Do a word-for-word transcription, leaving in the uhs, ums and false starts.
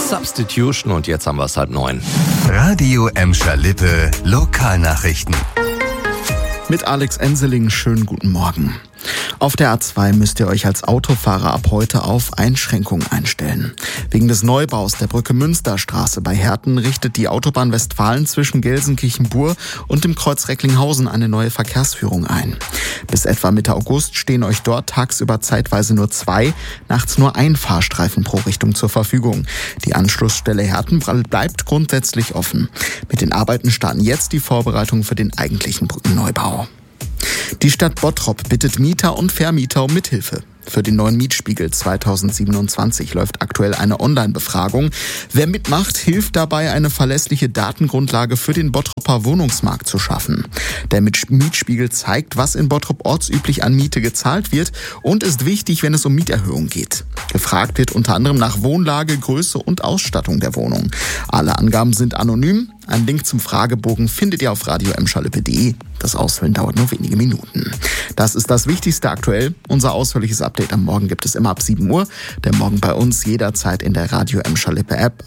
Substitution und jetzt haben wir es halb neun. Radio Emscher Lippe Lokalnachrichten. Mit Alex Enseling, schönen guten Morgen. Auf der A zwei müsst ihr euch als Autofahrer ab heute auf Einschränkungen einstellen. Wegen des Neubaus der Brücke Münsterstraße bei Herten richtet die Autobahn Westfalen zwischen Gelsenkirchen-Bur und dem Kreuz Recklinghausen eine neue Verkehrsführung ein. Bis etwa Mitte August stehen euch dort tagsüber zeitweise nur zwei, nachts nur ein Fahrstreifen pro Richtung zur Verfügung. Die Anschlussstelle Herten bleibt grundsätzlich offen. Mit den Arbeiten starten jetzt die Vorbereitungen für den eigentlichen Brückenneubau. Die Stadt Bottrop bittet Mieter und Vermieter um Mithilfe. Für den neuen Mietspiegel zweitausendsiebenundzwanzig läuft aktuell eine Online-Befragung. Wer mitmacht, hilft dabei, eine verlässliche Datengrundlage für den Bottroper Wohnungsmarkt zu schaffen. Der Mietspiegel zeigt, was in Bottrop ortsüblich an Miete gezahlt wird und ist wichtig, wenn es um Mieterhöhungen geht. Gefragt wird unter anderem nach Wohnlage, Größe und Ausstattung der Wohnung. Alle Angaben sind anonym. Ein Link zum Fragebogen findet ihr auf radio emscher lippe punkt de. Das Ausfüllen dauert nur wenige Minuten. Das ist das Wichtigste aktuell. Unser ausführliches Update am Morgen gibt es immer ab sieben Uhr. Der Morgen bei uns jederzeit in der Radio Emscher Lippe App